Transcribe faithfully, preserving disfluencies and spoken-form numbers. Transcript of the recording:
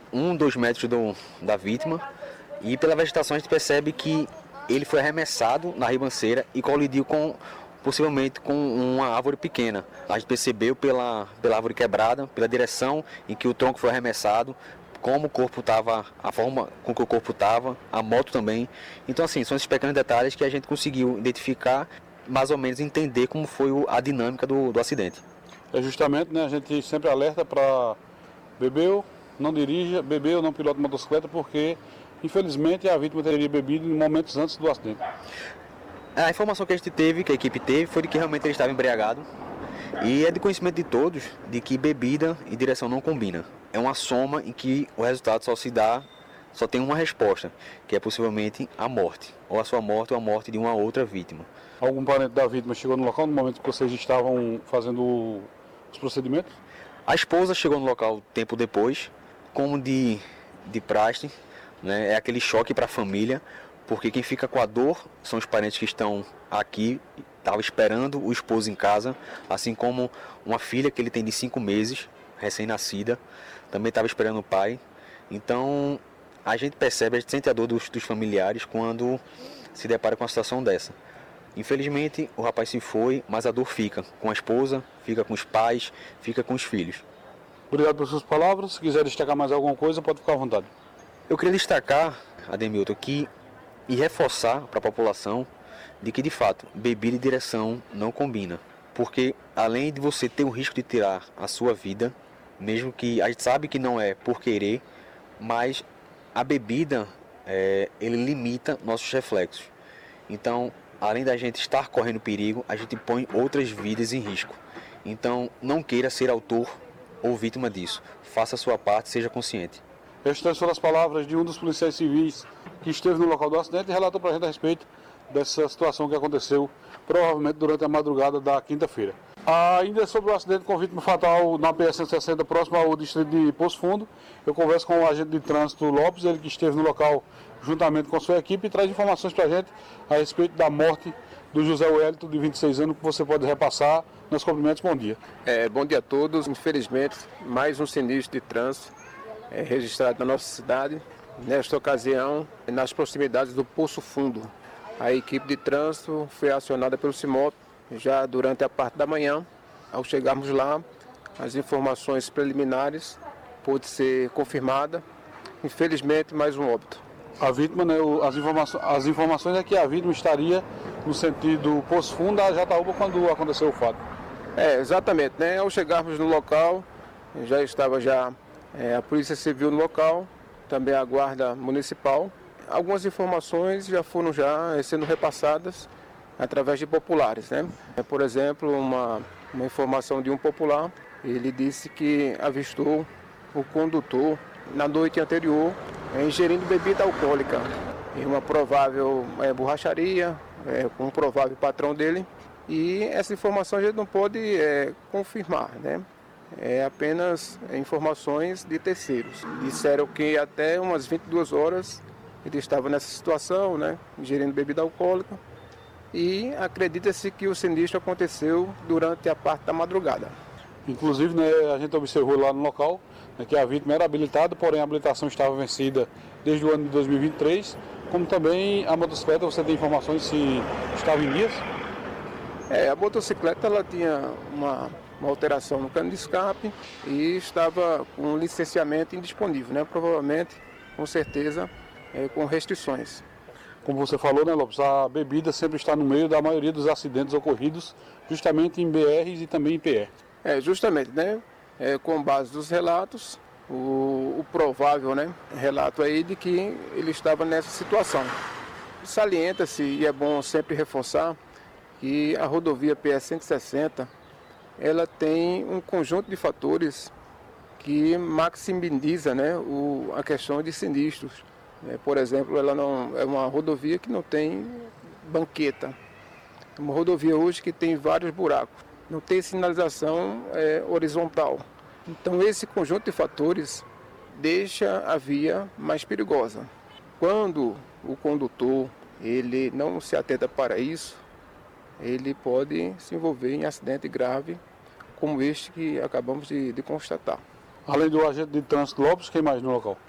um, dois metros do, da vítima, e pela vegetação a gente percebe que ele foi arremessado na ribanceira e colidiu com, possivelmente com uma árvore pequena. A gente percebeu pela, pela árvore quebrada, pela direção em que o tronco foi arremessado, como o corpo estava, a forma com que o corpo estava, a moto também. Então, assim, são esses pequenos detalhes que a gente conseguiu identificar, mais ou menos entender como foi a dinâmica do, do acidente. É justamente, né, a gente sempre alerta para bebeu, não dirija, bebeu, não pilota motocicleta, porque infelizmente a vítima teria bebido em momentos antes do acidente. A informação que a gente teve, que a equipe teve, foi de que realmente ele estava embriagado. E é de conhecimento de todos de que bebida e direção não combinam. É uma soma em que o resultado só se dá, só tem uma resposta, que é possivelmente a morte. Ou a sua morte ou a morte de uma outra vítima. Algum parente da vítima chegou no local no momento que vocês estavam fazendo os procedimentos? A esposa chegou no local tempo depois, como de, de praxe, né? É aquele choque para a família, porque quem fica com a dor são os parentes que estão aqui, estava esperando o esposo em casa, assim como uma filha que ele tem de cinco meses, recém-nascida, também estava esperando o pai. Então a gente percebe, a gente sente a dor dos, dos familiares quando se depara com uma situação dessa. Infelizmente o rapaz se foi, mas a dor fica com a esposa, fica com os pais, fica com os filhos. Obrigado pelas suas palavras. Se quiser destacar mais alguma coisa, pode ficar à vontade. Eu queria destacar, Ademilton, que e reforçar para a população de que de fato bebida e direção não combina, porque além de você ter o risco de tirar a sua vida, mesmo que a gente sabe que não é por querer, mas a bebida é, ele limita nossos reflexos. Então, além da gente estar correndo perigo, a gente põe outras vidas em risco. Então, não queira ser autor ou vítima disso. Faça a sua parte, seja consciente. Estas foram as palavras de um dos policiais civis que esteve no local do acidente e relatou para a gente a respeito dessa situação que aconteceu provavelmente durante a madrugada da quinta-feira. Ainda sobre o acidente com vítima fatal na P S cento e sessenta, próximo ao distrito de Poço Fundo, eu converso com o agente de trânsito Lopes, ele que esteve no local juntamente com sua equipe e traz informações para a gente a respeito da morte do José Wellington, de vinte e seis anos, que você pode repassar nos cumprimentos. Bom dia. É, bom dia a todos. Infelizmente, mais um sinistro de trânsito é, registrado na nossa cidade. Nesta ocasião, nas proximidades do Poço Fundo. A equipe de trânsito foi acionada pelo CIMOP já durante a parte da manhã. Ao chegarmos lá, as informações preliminares pôde ser confirmada. Infelizmente, mais um óbito. A vítima, né, as, informações, as informações é que a vítima estaria no sentido Poço Fundo a Jataúba quando aconteceu o fato. É, exatamente, né? Ao chegarmos no local, já estava já é, a Polícia Civil no local, também a Guarda Municipal. Algumas informações já foram já sendo repassadas através de populares, né? Por exemplo, uma, uma informação de um popular, ele disse que avistou o condutor na noite anterior é, ingerindo bebida alcoólica em uma provável é, borracharia, é, com um provável patrão dele, e essa informação a gente não pode é, confirmar, né? É apenas informações de terceiros. Disseram que até umas vinte e duas horas ele estava nessa situação, né, ingerindo bebida alcoólica, e acredita-se que o sinistro aconteceu durante a parte da madrugada. Inclusive, né, a gente observou lá no local, né, que a vítima era habilitada, porém a habilitação estava vencida desde o ano de dois mil e vinte e três, como também a motocicleta. Você tem informações se estava em dias? É, a motocicleta ela tinha uma, uma alteração no cano de escape e estava com licenciamento indisponível, né, provavelmente, com certeza, é, com restrições. Como você falou, né, Lopes, a bebida sempre está no meio da maioria dos acidentes ocorridos, justamente em B Rs e também em P E. É, justamente, né, é, com base dos relatos, o, o provável, né, relato aí de que ele estava nessa situação. Salienta-se, e é bom sempre reforçar, que a rodovia P S cento e sessenta, ela tem um conjunto de fatores que maximiza, né, o, a questão de sinistros. Por exemplo, ela não é uma rodovia que não tem banqueta. É uma rodovia hoje que tem vários buracos. Não tem sinalização é, horizontal. Então esse conjunto de fatores deixa a via mais perigosa. Quando o condutor ele não se atenta para isso, ele pode se envolver em acidente grave como este que acabamos de, de constatar. Além do agente de trânsito Lopes, quem mais no local?